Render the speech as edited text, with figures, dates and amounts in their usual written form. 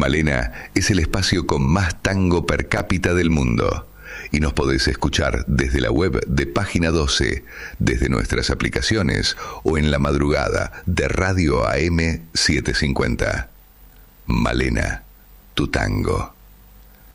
Malena es el espacio con más tango per cápita del mundo. Y nos podés escuchar desde la web de Página 12, desde nuestras aplicaciones o en la madrugada de Radio AM 750. Malena, tu tango.